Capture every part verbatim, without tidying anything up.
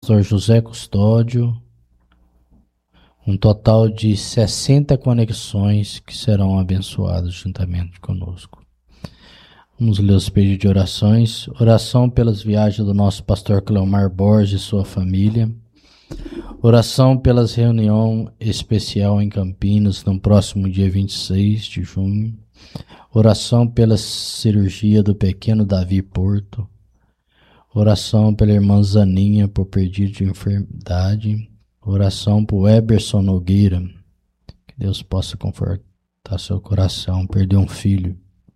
pastor José Custódio, um total de sessenta conexões que serão abençoadas juntamente conosco. Vamos ler os pedidos de orações. Oração pelas viagens do nosso pastor Cleomar Borges e sua família. Oração pelas reunião especial em Campinas no próximo dia vinte e seis de junho. Oração pela cirurgia do pequeno Davi Porto. Oração pela irmã Zaninha por pedido de enfermidade. Oração por Eberson Nogueira. Que Deus possa confortar seu coração, perdeu um filho.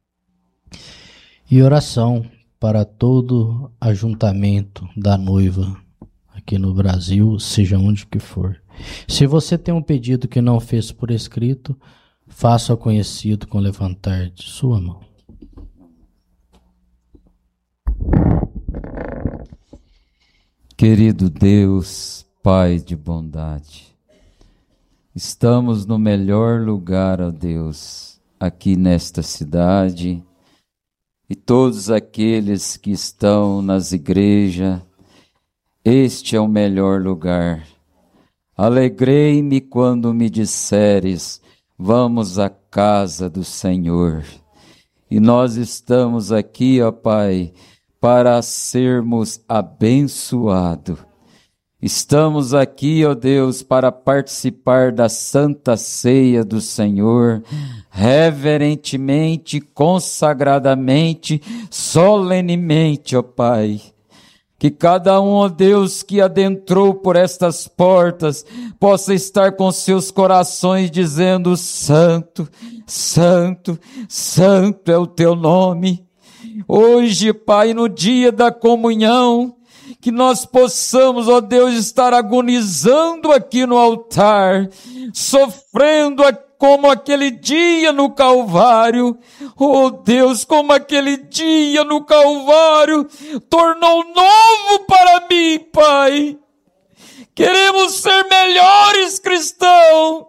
E oração para todo ajuntamento da noiva aqui no Brasil, seja onde que for. Se você tem um pedido que não fez por escrito, faça-o conhecido com levantar de sua mão. Querido Deus, Pai de bondade, estamos no melhor lugar, ó Deus, aqui nesta cidade, e todos aqueles que estão nas igrejas, este é o melhor lugar. Alegrei-me quando me disseres, vamos à casa do Senhor. E nós estamos aqui, ó Pai, para sermos abençoados. Estamos aqui, ó Deus, para participar da Santa Ceia do Senhor, reverentemente, consagradamente, solenemente, ó Pai. Que cada um, ó Deus, que adentrou por estas portas, possa estar com seus corações dizendo, santo, santo, santo é o teu nome. Hoje, Pai, no dia da comunhão, que nós possamos, ó Deus, estar agonizando aqui no altar, sofrendo como aquele dia no Calvário. Oh Deus, como aquele dia no Calvário tornou novo para mim, Pai. Queremos ser melhores cristãos,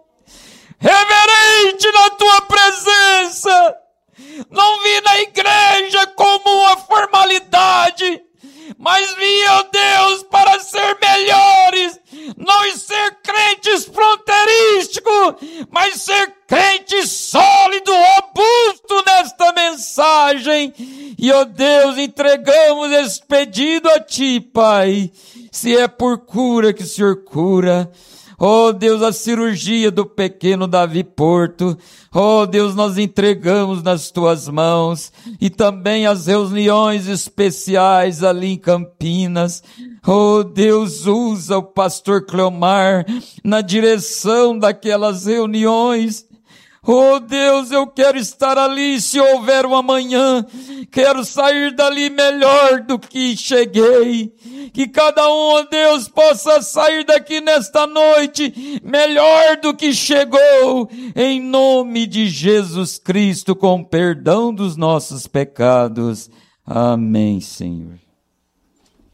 reverente na Tua presença. Não vim na igreja como uma formalidade, mas vim, ó Deus, para ser melhores, não ser crentes fronteirísticos, mas ser crente sólido, robusto nesta mensagem. E, ó Deus, entregamos esse pedido a Ti, Pai. Se é por cura que o Senhor cura, ó Deus, a cirurgia do pequeno Davi Porto, ó Deus, nós entregamos nas Tuas mãos, e também as reuniões especiais ali em Campinas. Oh Deus, usa o pastor Cleomar na direção daquelas reuniões. Oh Deus, eu quero estar ali, se houver um amanhã, quero sair dali melhor do que cheguei. Que cada um, ó Deus, possa sair daqui nesta noite melhor do que chegou, em nome de Jesus Cristo, com perdão dos nossos pecados. Amém, Senhor.